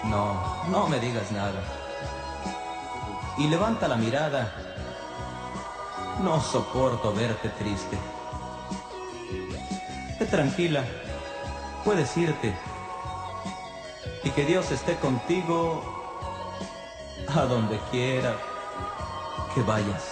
No, no me digas nada. Y levanta la mirada. No soporto verte triste. Tranquila, puedes irte. Y que Dios esté contigo a donde quiera que vayas.